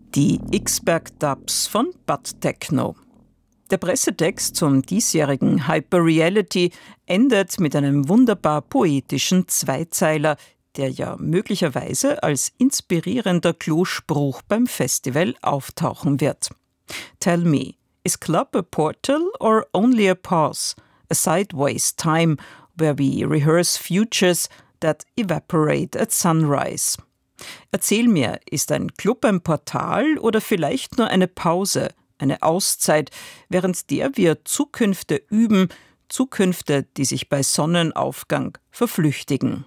Die Xberg-Dubs von Bud Techno. Der Pressetext zum diesjährigen Hyperreality endet mit einem wunderbar poetischen Zweizeiler, der ja möglicherweise als inspirierender Klospruch beim Festival auftauchen wird. Tell me, is club a portal or only a pause, a sideways time where we rehearse futures that evaporate at sunrise? Erzähl mir, ist ein Club ein Portal oder vielleicht nur eine Pause, eine Auszeit, während der wir Zukünfte üben, Zukünfte, die sich bei Sonnenaufgang verflüchtigen.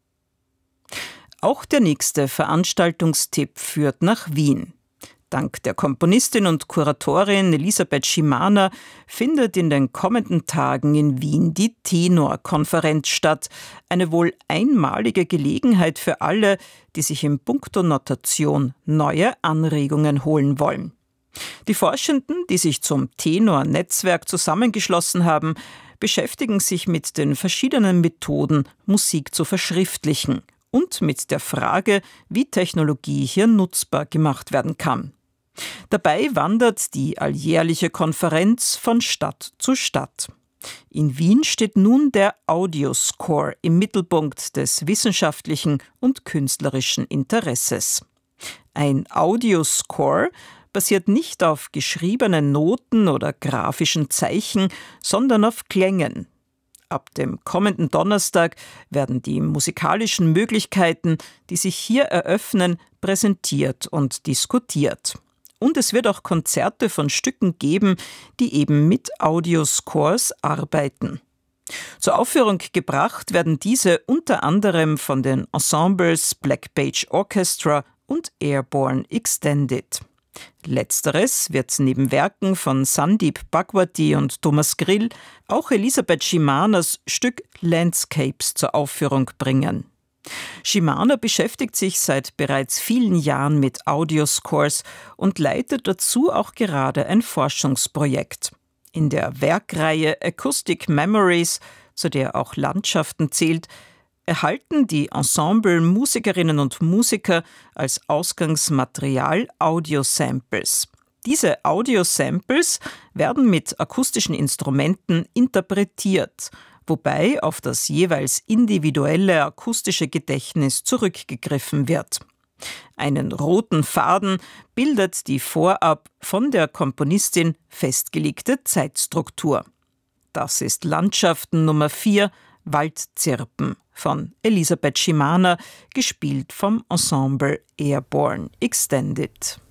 Auch der nächste Veranstaltungstipp führt nach Wien. Dank der Komponistin und Kuratorin Elisabeth Schimaner findet in den kommenden Tagen in Wien die Tenor-Konferenz statt, eine wohl einmalige Gelegenheit für alle, die sich in puncto Notation neue Anregungen holen wollen. Die Forschenden, die sich zum Tenor-Netzwerk zusammengeschlossen haben, beschäftigen sich mit den verschiedenen Methoden, Musik zu verschriftlichen und mit der Frage, wie Technologie hier nutzbar gemacht werden kann. Dabei wandert die alljährliche Konferenz von Stadt zu Stadt. In Wien steht nun der Audioscore im Mittelpunkt des wissenschaftlichen und künstlerischen Interesses. Ein Audioscore basiert nicht auf geschriebenen Noten oder grafischen Zeichen, sondern auf Klängen. Ab dem kommenden Donnerstag werden die musikalischen Möglichkeiten, die sich hier eröffnen, präsentiert und diskutiert. Und es wird auch Konzerte von Stücken geben, die eben mit Audioscores arbeiten. Zur Aufführung gebracht werden diese unter anderem von den Ensembles Black Page Orchestra und Airborne Extended. Letzteres wird neben Werken von Sandeep Bhagwati und Thomas Grill auch Elisabeth Schimaners Stück Landscapes zur Aufführung bringen. Schimaner beschäftigt sich seit bereits vielen Jahren mit Audioscores und leitet dazu auch gerade ein Forschungsprojekt. In der Werkreihe Acoustic Memories, zu der auch Landschaften zählt, erhalten die Ensemble-Musikerinnen und Musiker als Ausgangsmaterial Audiosamples. Diese Audiosamples werden mit akustischen Instrumenten interpretiert, wobei auf das jeweils individuelle akustische Gedächtnis zurückgegriffen wird. Einen roten Faden bildet die vorab von der Komponistin festgelegte Zeitstruktur. Das ist Landschaften Nummer 4, Waldzirpen von Elisabeth Schimaner, gespielt vom Ensemble Airborne Extended.